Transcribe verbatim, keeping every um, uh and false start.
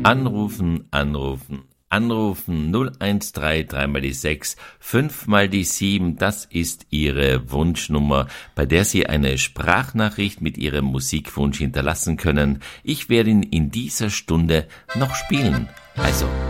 Anrufen, anrufen, anrufen. null eins drei, drei mal die sechs, fünf mal die sieben. Das ist Ihre Wunschnummer, bei der Sie eine Sprachnachricht mit Ihrem Musikwunsch hinterlassen können. Ich werde ihn in dieser Stunde noch spielen. Also